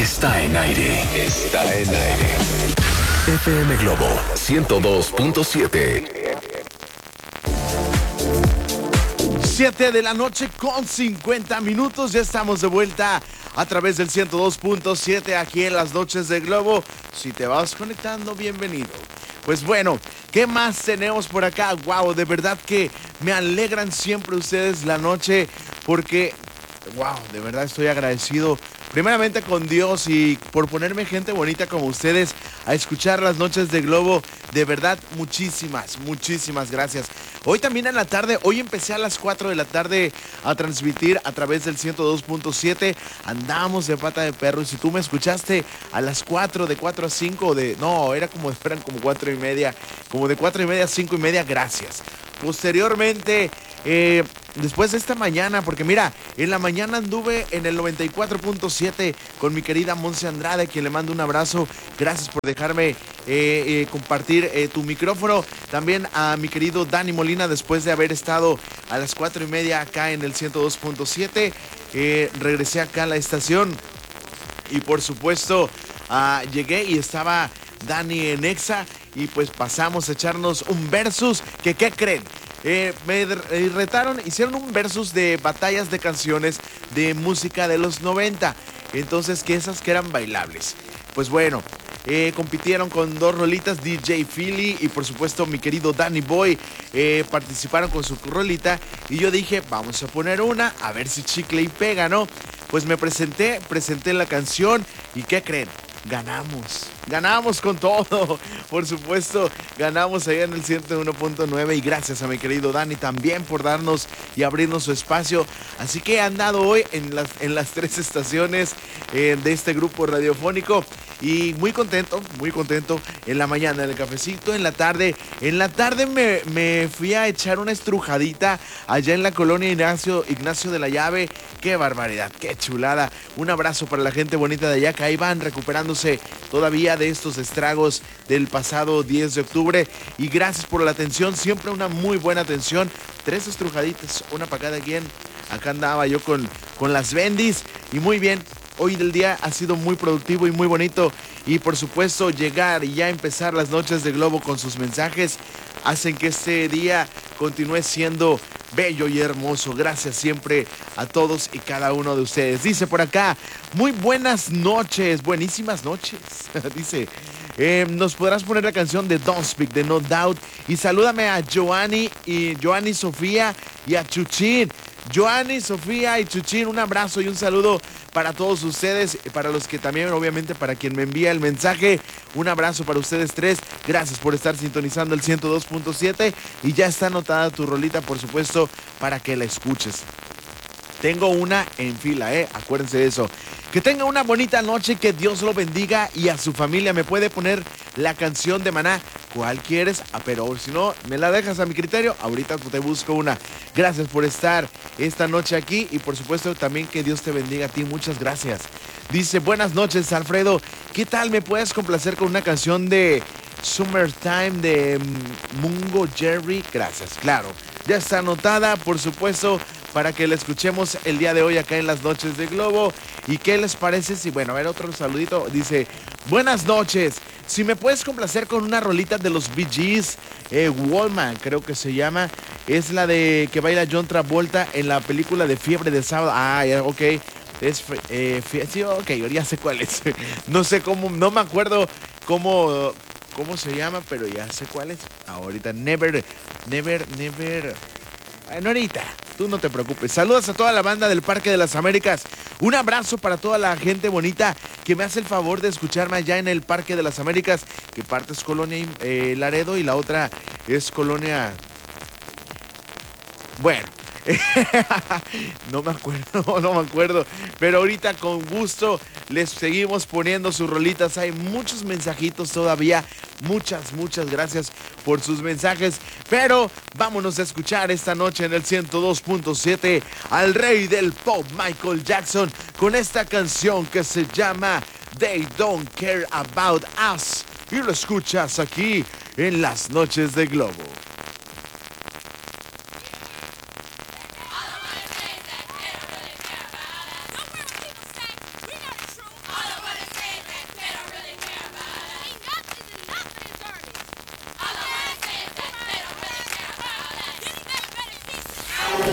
está en aire. Está en aire. FM Globo 102.7. 7 de la noche con 50 minutos. Ya estamos de vuelta a través del 102.7 aquí en las noches de Globo. Si te vas conectando, bienvenido. Pues bueno, ¿qué más tenemos por acá? Wow, de verdad que me alegran siempre ustedes la noche porque, wow, de verdad estoy agradecido primeramente con Dios y por ponerme gente bonita como ustedes a escuchar las noches de Globo. De verdad, muchísimas gracias. Hoy también en la tarde, hoy empecé a las 4 de la tarde a transmitir a través del 102.7. Andamos de pata de perro y si tú me escuchaste a las 4, de 4 a 5, eran como 4 y media, como de 4 y media a 5 y media, gracias. Posteriormente, después de esta mañana, porque mira, en la mañana anduve en el 94.7 con mi querida Monse Andrade, quien le mando un abrazo. Gracias por dejarme compartir tu micrófono. También a mi querido Dani Molina, después de haber estado a las 4 y media acá en el 102.7, regresé acá a la estación y por supuesto llegué y estaba Dani en Exa y pues pasamos a echarnos un versus que, ¿qué creen? Me retaron, hicieron un versus de batallas de canciones de música de los 90. Entonces, que esas que eran bailables. Pues bueno, compitieron con dos rolitas, DJ Philly y por supuesto mi querido Danny Boy. Participaron con su rolita y yo dije, vamos a poner una, a ver si chicle y pega, ¿no? Pues me presenté la canción y ¿qué creen? Ganamos con todo, por supuesto, ganamos allá en el 101.9 y gracias a mi querido Dani también por darnos y abrirnos su espacio. Así que he andado hoy en las 3 estaciones de este grupo radiofónico y muy contento, en la mañana en el cafecito, en la tarde me fui a echar una estrujadita allá en la colonia Ignacio de la Llave. Qué barbaridad, qué chulada. Un abrazo para la gente bonita de allá que ahí van recuperándose todavía de estos estragos del pasado 10 de octubre. Y gracias por la atención, siempre una muy buena atención. 3 estrujaditas, una para cada quien. Acá andaba yo con las bendis y muy bien. Hoy del día ha sido muy productivo y muy bonito. Y por supuesto llegar y ya empezar las noches de Globo con sus mensajes hacen que este día continúe siendo bello y hermoso. Gracias siempre a todos y cada uno de ustedes. Dice por acá, muy buenas noches, buenísimas noches. Dice, nos podrás poner la canción de Don't Speak de No Doubt. Y salúdame a Joanny, Sofía y a Chuchín. Joanny, Sofía y Chuchín, un abrazo y un saludo para todos ustedes, para los que también, obviamente, para quien me envía el mensaje, un abrazo para ustedes 3, gracias por estar sintonizando el 102.7 y ya está anotada tu rolita, por supuesto, para que la escuches. Tengo una en fila, acuérdense de eso. Que tenga una bonita noche, que Dios lo bendiga y a su familia. Me puede poner la canción de Maná, ¿cuál quieres? Pero si no, me la dejas a mi criterio, ahorita te busco una. Gracias por estar esta noche aquí y por supuesto también que Dios te bendiga a ti, muchas gracias. Dice, buenas noches Alfredo, ¿qué tal? ¿Me puedes complacer con una canción de Summertime de Mungo Jerry? Gracias, claro, ya está anotada, por supuesto, para que la escuchemos el día de hoy acá en las noches de Globo. ¿Y qué les parece? Si, bueno, a ver, otro saludito. Dice, buenas noches. Si me puedes complacer con una rolita de los Bee Gees, Wallman, creo que se llama. Es la de que baila John Travolta en la película de Fiebre de Sábado. Ah, ya, ok. Sí, ok, ya sé cuál es. No sé cómo, no me acuerdo cómo se llama, pero ya sé cuál es. Ahorita, Never. Bueno, ahorita, tú no te preocupes. Saludos a toda la banda del Parque de las Américas. Un abrazo para toda la gente bonita que me hace el favor de escucharme allá en el Parque de las Américas, que parte es Colonia Laredo y la otra es Colonia... Bueno, no me acuerdo, pero ahorita con gusto les seguimos poniendo sus rolitas. Hay muchos mensajitos todavía, muchas gracias por sus mensajes, pero vámonos a escuchar esta noche en el 102.7 al rey del pop, Michael Jackson, con esta canción que se llama They Don't Care About Us, y lo escuchas aquí en las noches de Globo.